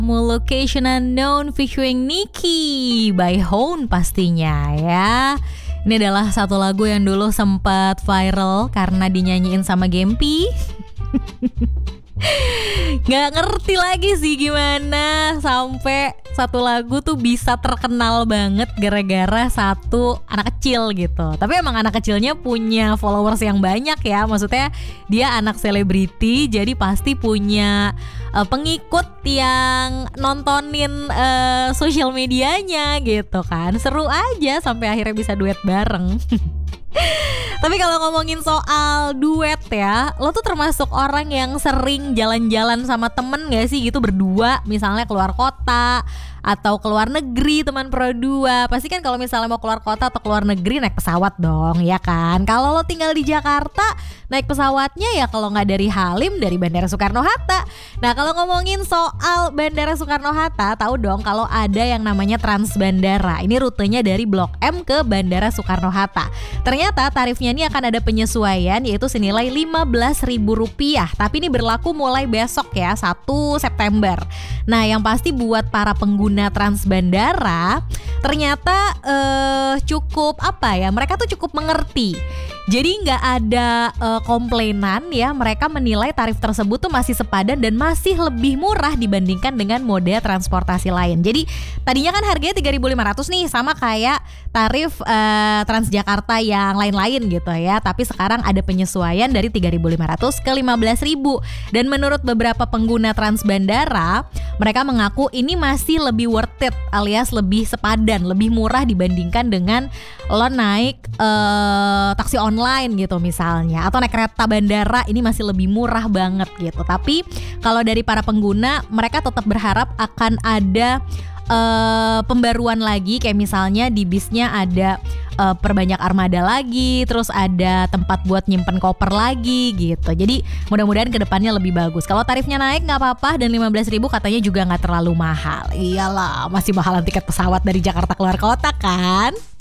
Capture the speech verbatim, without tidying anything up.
Location Unknown featuring Nicki by Houn pastinya ya. Ini adalah satu lagu yang dulu sempat viral karena dinyanyiin sama Gempi. Gak ngerti lagi sih gimana sampai satu lagu tuh bisa terkenal banget gara-gara satu anak kecil gitu. Tapi emang anak kecilnya punya followers yang banyak ya. Maksudnya dia anak selebriti, jadi pasti punya uh, pengikut yang nontonin uh, sosial medianya gitu kan. Seru aja sampai akhirnya bisa duet bareng. Tapi kalau ngomongin soal duet ya, lo tuh termasuk orang yang sering jalan-jalan sama temen gak sih gitu berdua, misalnya keluar kota atau keluar negeri teman pro dua. Pasti kan kalau misalnya mau keluar kota atau keluar negeri naik pesawat dong ya kan. Kalau lo tinggal di Jakarta naik pesawatnya ya kalau gak dari Halim, dari Bandara Soekarno-Hatta. Nah kalau ngomongin soal Bandara Soekarno-Hatta, tahu dong kalau ada yang namanya Transbandara. Ini rutenya dari Blok M ke Bandara Soekarno-Hatta. Ternyata tarifnya ini akan ada penyesuaian, yaitu senilai lima belas ribu rupiah. Tapi ini berlaku mulai besok ya, satu September. Nah yang pasti buat para pengguna Transbandara ternyata eh, cukup apa ya, mereka tuh cukup mengerti. Jadi nggak ada uh, komplainan ya, mereka menilai tarif tersebut tuh masih sepadan dan masih lebih murah dibandingkan dengan moda transportasi lain. Jadi tadinya kan harganya tiga ribu lima ratus nih, sama kayak tarif uh, Transjakarta yang lain-lain gitu ya. Tapi sekarang ada penyesuaian dari tiga ribu lima ratus ke lima belas ribu. Dan menurut beberapa pengguna Transbandara, mereka mengaku ini masih lebih worth it, alias lebih sepadan, lebih murah dibandingkan dengan lo naik uh, taksi online online gitu misalnya, atau naik kereta bandara, ini masih lebih murah banget gitu. Tapi kalau dari para pengguna, mereka tetap berharap akan ada uh, pembaruan lagi, kayak misalnya di bisnya ada uh, perbanyak armada lagi, terus ada tempat buat nyimpen koper lagi gitu. Jadi mudah-mudahan kedepannya lebih bagus. Kalau tarifnya naik nggak apa-apa, dan lima belas ribu katanya juga nggak terlalu mahal. Iyalah, masih mahalan tiket pesawat dari Jakarta keluar kota kan.